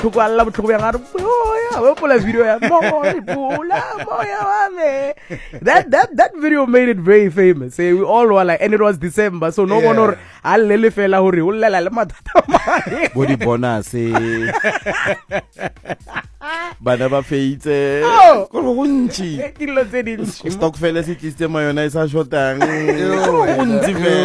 alla botlhoko bjang a re oya we pola video ya moya wa me. That video made it very famous. We all were like, and it was December, so no one or a lele fela hore o lela le mathata mane body bonus bana ba feitse go gontši dilo tse dintsi stock fela se tlise mayona e sa shotang go gontši